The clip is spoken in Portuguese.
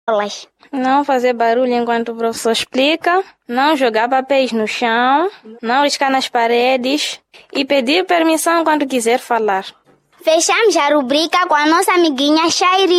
aulas. Não fazer barulho enquanto o professor explica, não jogar papéis no chão, não riscar nas paredes e pedir permissão quando quiser falar. Fechamos a rubrica com a nossa amiguinha Shairi.